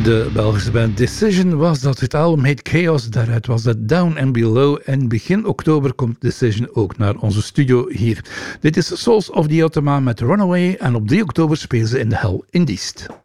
De Belgische band Decision was dat. Het album heet Chaos, daaruit was dat Down and Below. En begin oktober komt Decision ook naar onze studio hier. Dit is Souls of the Ottoman met Runaway en op 3 oktober spelen ze in de Hell in Diest.